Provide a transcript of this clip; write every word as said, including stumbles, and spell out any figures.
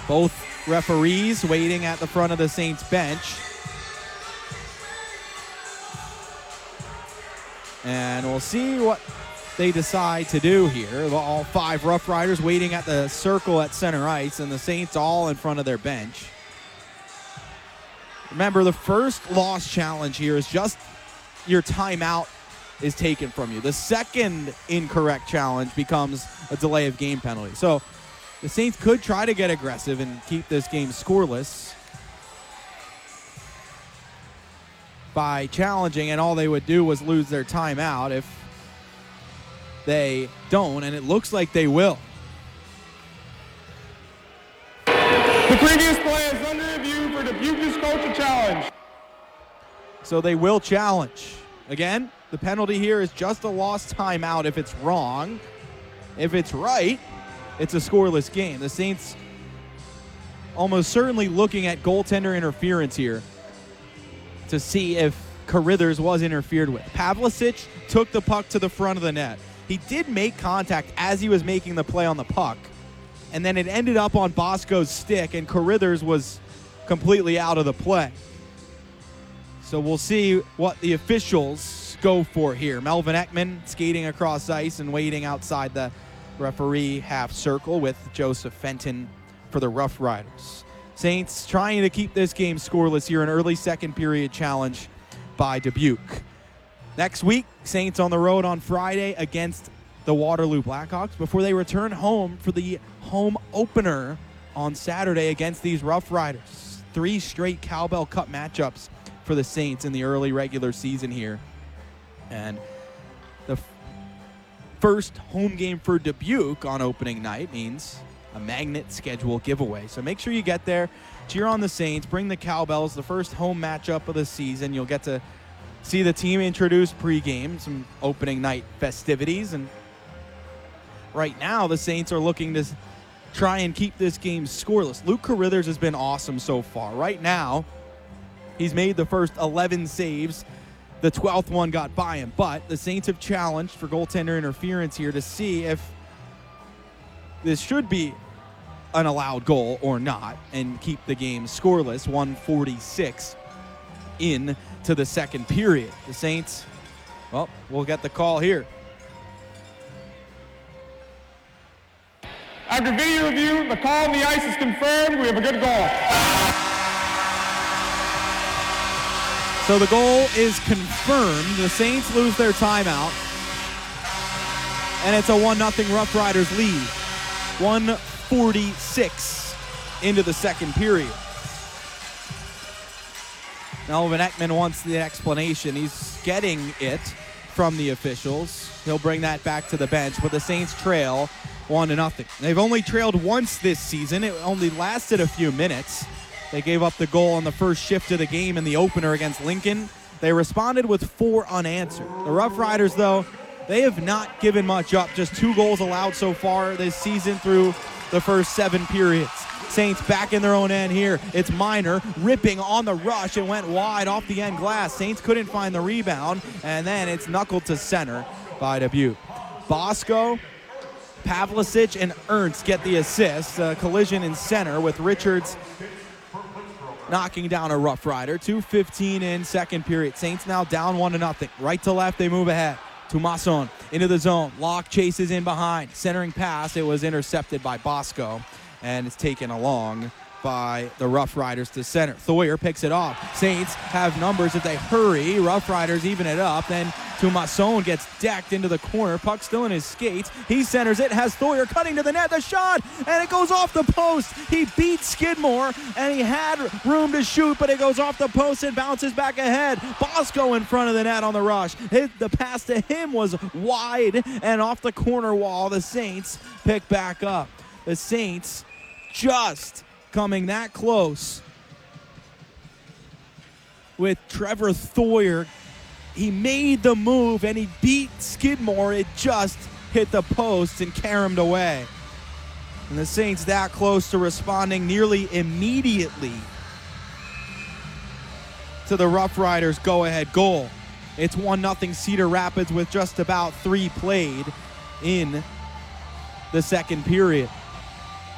Both referees waiting at the front of the Saints bench. And we'll see what they decide to do here. All five Rough Riders waiting at the circle at center ice, and the Saints all in front of their bench. Remember, the first loss challenge here is just your timeout is taken from you. The second incorrect challenge becomes a delay of game penalty. So the Saints could try to get aggressive and keep this game scoreless by challenging, and all they would do was lose their timeout if they don't, and it looks like they will. The previous play is under review for Dubuque's coach a challenge. So they will challenge. Again, the penalty here is just a lost timeout if it's wrong. If it's right, it's a scoreless game. The Saints almost certainly looking at goaltender interference here to see if Carithers was interfered with. Pavlicic took the puck to the front of the net. He did make contact as he was making the play on the puck, and then it ended up on Bosco's stick, and Carithers was completely out of the play. So we'll see what the officials go for here. Melvin Ekman skating across ice and waiting outside the referee half circle with Joseph Fenton for the Rough Riders. Saints trying to keep this game scoreless here, an early second period challenge by Dubuque. Next week, Saints on the road on Friday against the Waterloo Blackhawks before they return home for the home opener on Saturday against these Rough Riders. Three straight Cowbell Cup matchups for the Saints in the early regular season here. And the f- first home game for Dubuque on opening night means a magnet schedule giveaway. So make sure you get there, cheer on the Saints, bring the Cowbells, the first home matchup of the season. You'll get to see the team introduce pregame, some opening night festivities. And right now, the Saints are looking to try and keep this game scoreless. Luke Carithers has been awesome so far. Right now, he's made the first eleven saves. The twelfth one got by him. But the Saints have challenged for goaltender interference here to see if this should be an allowed goal or not and keep the game scoreless. one forty-six in to the second period. The Saints, well, we'll get the call here. After video review, the call on the ice is confirmed. We have a good goal. So the goal is confirmed. The Saints lose their timeout, and it's a one nothing Rough Riders lead. one forty-six into the second period. Melvin Ekman wants the explanation. He's getting it from the officials. He'll bring that back to the bench, but the Saints trail one to nothing. They've only trailed once this season. It only lasted a few minutes. They gave up the goal on the first shift of the game in the opener against Lincoln. They responded with four unanswered. The Rough Riders, though, they have not given much up. Just two goals allowed so far this season through the first seven periods. Saints back in their own end here. It's Minor ripping on the rush. It went wide off the end glass. Saints couldn't find the rebound, and then it's knuckled to center by Dubuque. Bosco, Pavlicic, and Ernst get the assist. A collision in center with Richards knocking down a Rough Rider. two fifteen in second period. Saints now down one to nothing. Right to left, they move ahead. Tumasson into the zone. Locke chases in behind. Centering pass. It was intercepted by Bosco, and it's taken along by the Rough Riders to center. Thoyer picks it off. Saints have numbers if they hurry. Rough Riders even it up. Then Tumasson gets decked into the corner. Puck still in his skates. He centers it. Has Thoyer cutting to the net. The shot, and it goes off the post. He beats Skidmore, and he had room to shoot, but it goes off the post and bounces back ahead. Bosco in front of the net on the rush. Hit the pass to him was wide and off the corner wall. The Saints pick back up. The Saints just coming that close with Trevor Thoyer. He made the move and he beat Skidmore. It just hit the post and caromed away. And the Saints that close to responding nearly immediately to the Rough Riders' go-ahead goal. It's one nothing Cedar Rapids with just about three played in the second period.